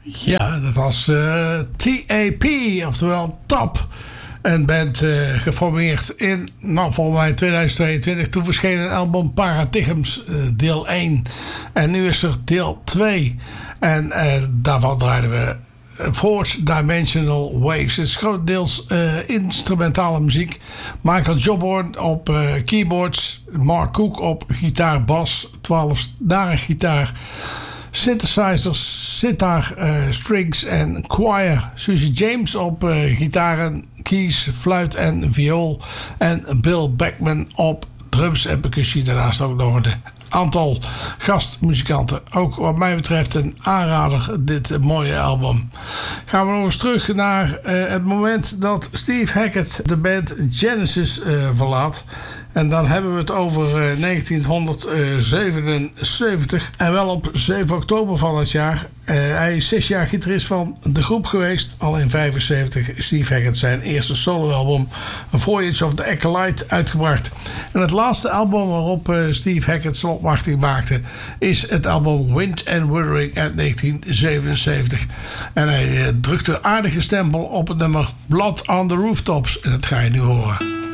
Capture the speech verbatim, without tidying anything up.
Ja, dat was uh, T A P, oftewel T A P. Een band uh, geformeerd in, nou, volgens mij tweeduizend tweeëntwintig. Toen verscheen een album Paradigms, uh, deel één. En nu is er deel twee. En uh, daarvan draaiden we Fourth Dimensional Waves. Het is grotendeels uh, instrumentale muziek. Michael Jobborn op uh, keyboards. Mark Cook op gitaar, bas, twaalf-snaren gitaar, synthesizers, sitar, uh, strings en choir. Susie James op uh, gitaren, keys, fluit en viool. En Bill Beckman op drums en percussie. Daarnaast ook nog een aantal gastmuzikanten. Ook wat mij betreft een aanrader, dit mooie album. Gaan we nog eens terug naar uh, het moment dat Steve Hackett de band Genesis uh, verlaat. En dan hebben we het over uh, negentienhonderdzevenenzeventig. En wel op zeven oktober van het jaar. Uh, hij is zes jaar gitarist van de groep geweest. Al in vijfenzeventig Steve Hackett zijn eerste soloalbum Voyage of the Acolyte uitgebracht. En het laatste album waarop uh, Steve Hackett zijn opwachting maakte is het album Wind and Wuthering uit negentien zevenenzeventig. En hij uh, drukte een aardige stempel op het nummer Blood on the Rooftops. En dat ga je nu horen.